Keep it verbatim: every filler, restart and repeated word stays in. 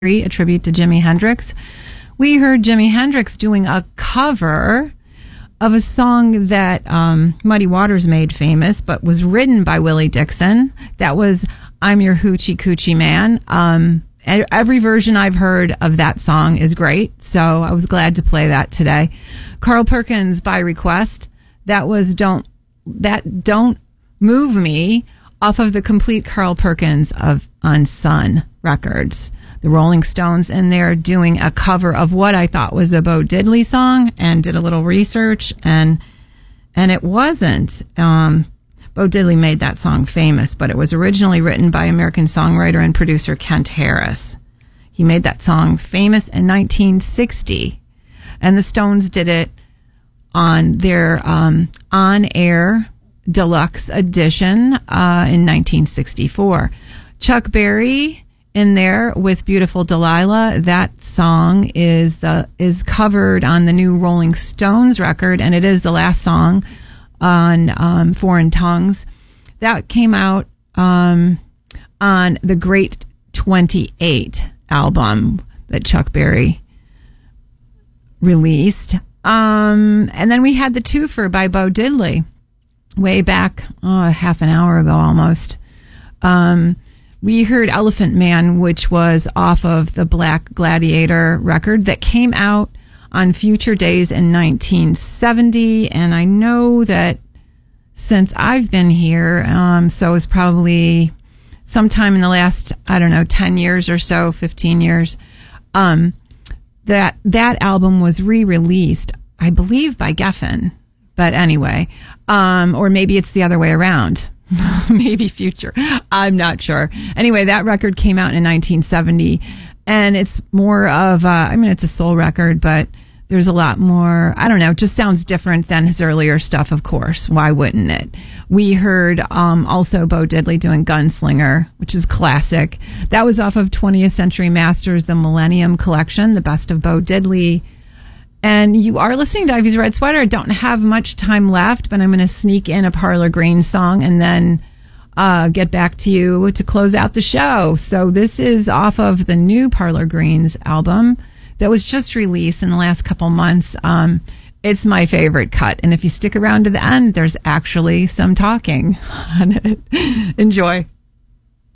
a tribute to Jimi Hendrix. We heard Jimi Hendrix doing a cover of a song that um, Muddy Waters made famous, but was written by Willie Dixon. That was I'm Your Hoochie Coochie Man. Um, every version I've heard of that song is great, so I was glad to play that today. Carl Perkins by request. That was Don't That Don't Move Me off of the complete Carl Perkins of on Sun Records. The Rolling Stones in there doing a cover of what I thought was a Bo Diddley song, and did a little research, and and it wasn't. Um, Bo Diddley made that song famous, but it was originally written by American songwriter and producer Kent Harris. He made that song famous in nineteen sixty, and the Stones did it on their um, on-air deluxe edition uh, in nineteen sixty-four. Chuck Berry in there with Beautiful Delilah. That song is the is covered on the new Rolling Stones record, and it is the last song on um, Foreign Tongues. That came out um, on the Great twenty-eight album that Chuck Berry released. Um, and then we had the twofer by Bo Diddley way back oh, half an hour ago almost. Um, we heard Elephant Man, which was off of the Black Gladiator record that came out on Future Days in nineteen seventy. And I know that since I've been here, um, so it's probably sometime in the last, I don't know, ten years or so, fifteen years, um, that that album was re-released, I believe, by Geffen. But anyway, um, or maybe it's the other way around. Maybe Future. I'm not sure. Anyway, that record came out in nineteen seventy, and it's more of, a, I mean, it's a soul record, but there's a lot more, I don't know, it just sounds different than his earlier stuff, of course. Why wouldn't it? We heard um, also Bo Diddley doing Gunslinger, which is classic. That was off of twentieth Century Masters, the Millennium Collection, the best of Bo Diddley. And you are listening to Ivy's Red Sweater. I don't have much time left, but I'm going to sneak in a Parlor Greens song and then uh, get back to you to close out the show. So this is off of the new Parlor Greens album that was just released in the last couple months. Um, it's my favorite cut. And if you stick around to the end, there's actually some talking on it. Enjoy.